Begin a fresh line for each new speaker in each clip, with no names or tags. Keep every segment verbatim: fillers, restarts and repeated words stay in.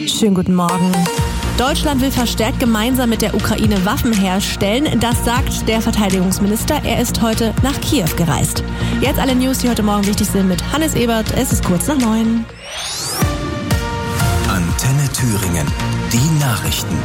Schönen guten Morgen. Deutschland will verstärkt gemeinsam mit der Ukraine Waffen herstellen. Das sagt der Verteidigungsminister. Er ist heute nach Kiew gereist. Jetzt alle News, die heute Morgen wichtig sind, mit Hannes Ebert. Es ist kurz nach neun.
Antenne Thüringen. Die Nachrichten.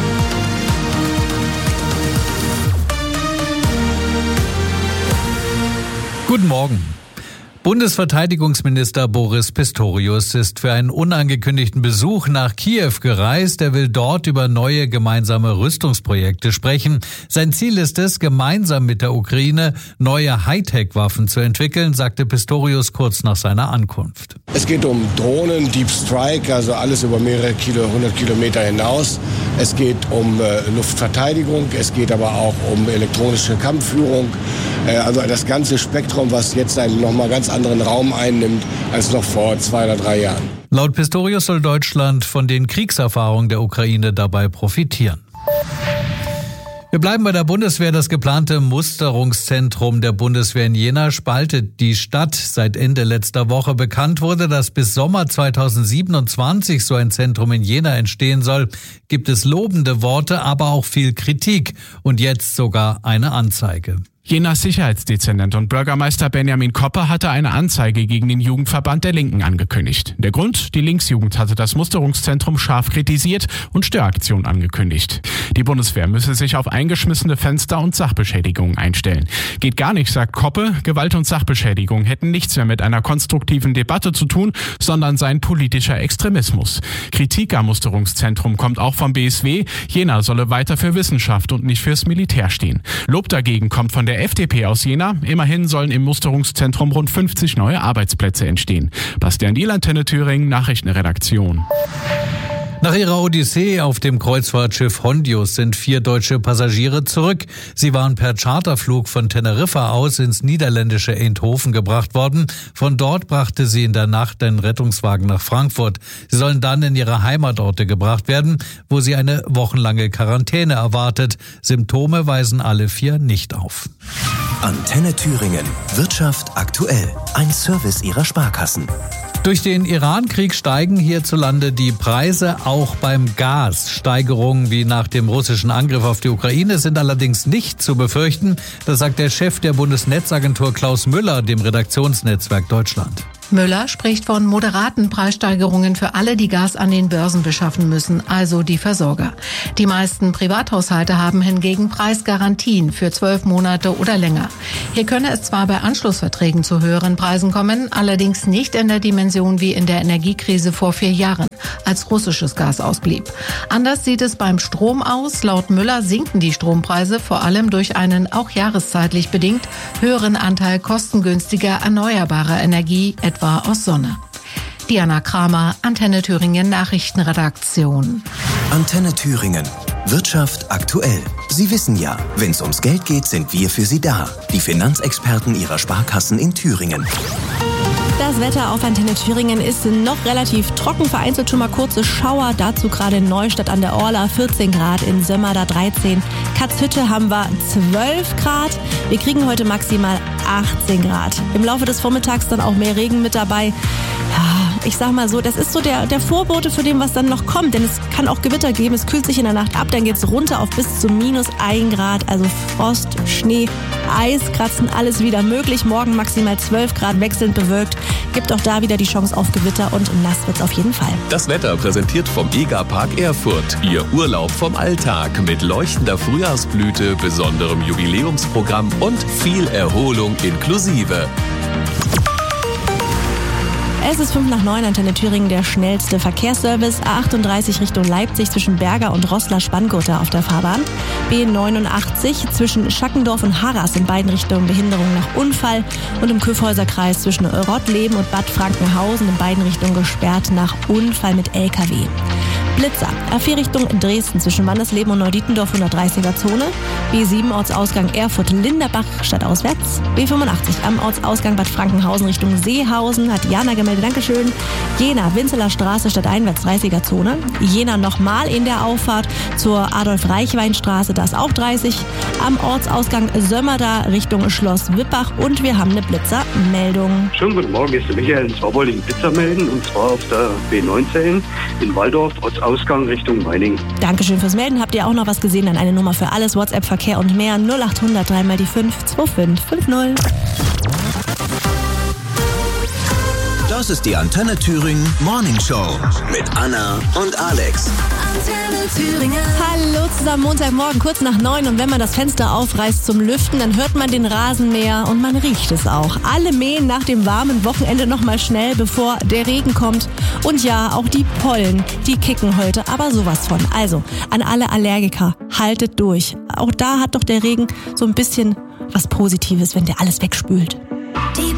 Guten Morgen. Bundesverteidigungsminister Boris Pistorius ist für einen unangekündigten Besuch nach Kiew gereist. Er will dort über neue gemeinsame Rüstungsprojekte sprechen. Sein Ziel ist es, gemeinsam mit der Ukraine neue Hightech-Waffen zu entwickeln, sagte Pistorius kurz nach seiner Ankunft.
Es geht um Drohnen, Deep Strike, also alles über mehrere Kilo, hundert Kilometer hinaus. Es geht um äh, Luftverteidigung, es geht aber auch um elektronische Kampfführung. Äh, also das ganze Spektrum, was jetzt einen nochmal ganz anderen Raum einnimmt als noch vor zwei oder drei Jahren.
Laut Pistorius soll Deutschland von den Kriegserfahrungen der Ukraine dabei profitieren. Wir bleiben bei der Bundeswehr. Das geplante Musterungszentrum der Bundeswehr in Jena spaltet die Stadt. Seit Ende letzter Woche bekannt wurde, dass bis Sommer zweitausendsiebenundzwanzig so ein Zentrum in Jena entstehen soll, gibt es lobende Worte, aber auch viel Kritik und jetzt sogar eine Anzeige.
Jenas Sicherheitsdezernent und Bürgermeister Benjamin Koppe hatte eine Anzeige gegen den Jugendverband der Linken angekündigt. Der Grund? Die Linksjugend hatte das Musterungszentrum scharf kritisiert und Störaktionen angekündigt. Die Bundeswehr müsse sich auf eingeschmissene Fenster und Sachbeschädigungen einstellen. Geht gar nicht, sagt Koppe. Gewalt und Sachbeschädigung hätten nichts mehr mit einer konstruktiven Debatte zu tun, sondern seien politischer Extremismus. Kritik am Musterungszentrum kommt auch vom B S W. Jena solle weiter für Wissenschaft und nicht fürs Militär stehen. Lob dagegen kommt von der F D P aus Jena. Immerhin sollen im Musterungszentrum rund fünfzig neue Arbeitsplätze entstehen. Bastian Diel, Antenne Thüringen, Nachrichtenredaktion.
Nach ihrer Odyssee auf dem Kreuzfahrtschiff Hondius sind vier deutsche Passagiere zurück. Sie waren per Charterflug von Teneriffa aus ins niederländische Eindhoven gebracht worden. Von dort brachte sie in der Nacht ein Rettungswagen nach Frankfurt. Sie sollen dann in ihre Heimatorte gebracht werden, wo sie eine wochenlange Quarantäne erwartet. Symptome weisen alle vier nicht auf.
Antenne Thüringen. Wirtschaft aktuell. Ein Service ihrer Sparkassen.
Durch den Iran-Krieg steigen hierzulande die Preise, auch beim Gas. Steigerungen wie nach dem russischen Angriff auf die Ukraine sind allerdings nicht zu befürchten. Das sagt der Chef der Bundesnetzagentur Klaus Müller dem Redaktionsnetzwerk Deutschland.
Müller spricht von moderaten Preissteigerungen für alle, die Gas an den Börsen beschaffen müssen, also die Versorger. Die meisten Privathaushalte haben hingegen Preisgarantien für zwölf Monate oder länger. Hier könne es zwar bei Anschlussverträgen zu höheren Preisen kommen, allerdings nicht in der Dimension wie in der Energiekrise vor vier Jahren, als russisches Gas ausblieb. Anders sieht es beim Strom aus. Laut Müller sinken die Strompreise vor allem durch einen auch jahreszeitlich bedingt höheren Anteil kostengünstiger erneuerbarer Energie, etwa aus Sonne. Diana Kramer, Antenne Thüringen Nachrichtenredaktion.
Antenne Thüringen. Wirtschaft aktuell. Sie wissen ja, wenn es ums Geld geht, sind wir für Sie da. Die Finanzexperten Ihrer Sparkassen in Thüringen.
Das Wetter auf Antenne Thüringen ist noch relativ trocken, vereinzelt schon mal kurze Schauer. Dazu gerade in Neustadt an der Orla vierzehn Grad, in Sömmerda dreizehn. Katzhütte haben wir zwölf Grad. Wir kriegen heute maximal achtzehn Grad. Im Laufe des Vormittags dann auch mehr Regen mit dabei. Ja, ich sag mal so, das ist so der, der Vorbote für dem, was dann noch kommt. Denn es kann auch Gewitter geben, es kühlt sich in der Nacht ab, dann geht's runter auf bis zu minus ein Grad. Also Frost, Schnee, Eis, Kratzen, alles wieder möglich. Morgen maximal zwölf Grad, wechselnd bewölkt. Gibt auch da wieder die Chance auf Gewitter und nass wird's auf jeden Fall.
Das Wetter präsentiert vom EGA-Park Erfurt. Ihr Urlaub vom Alltag mit leuchtender Frühjahrsblüte, besonderem Jubiläumsprogramm und viel Erholung inklusive.
Es ist fünf nach neun, Antenne Thüringen, der schnellste Verkehrsservice. A achtunddreißig Richtung Leipzig zwischen Berger und Roßla-Spandgurte auf der Fahrbahn. B neunundachtzig zwischen Schackendorf und Harras in beiden Richtungen Behinderung nach Unfall. Und im Kyffhäuserkreis zwischen Rottleben und Bad Frankenhausen in beiden Richtungen gesperrt nach Unfall mit L K W. Blitzer. R vier Richtung Dresden zwischen Wandesleben und Neudietendorf hundertdreißiger Zone. B sieben Ortsausgang Erfurt-Linderbach stadtauswärts. B fünfundachtzig am Ortsausgang Bad Frankenhausen Richtung Seehausen hat Jana gemeldet. Dankeschön. Jena, Winzeler Straße stadteinwärts dreißiger Zone. Jena nochmal in der Auffahrt zur Adolf-Reichwein-Straße, da ist auch dreißig. Am Ortsausgang Sömmerda Richtung Schloss Wippach und wir haben eine Blitzermeldung.
Schönen guten Morgen, hier ist der Michael. Und zwar wollte ich einen Blitzer melden und zwar auf der B neunzehn in Waldorf, Ortsausgang Richtung Meiningen.
Dankeschön fürs Melden. Habt ihr auch noch was gesehen? Dann eine Nummer für alles, WhatsApp, Verkehr und mehr. null acht hundert drei mal die fünf zwei fünf fünf null.
Das ist die Antenne Thüringen Morning Show mit Anna und Alex.
Antenne Thüringen. Hallo zusammen, Montagmorgen, kurz nach neun. Und wenn man das Fenster aufreißt zum Lüften, dann hört man den Rasenmäher und man riecht es auch. Alle mähen nach dem warmen Wochenende nochmal schnell, bevor der Regen kommt. Und ja, auch die Pollen, die kicken heute, aber sowas von. Also, an alle Allergiker, haltet durch. Auch da hat doch der Regen so ein bisschen was Positives, wenn der alles wegspült.
Die